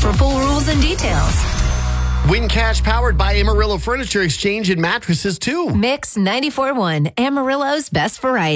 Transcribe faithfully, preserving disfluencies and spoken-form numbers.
for full rules and details. Win cash powered by Amarillo Furniture Exchange and Mattresses, too. Mix ninety-four point one, Amarillo's best variety.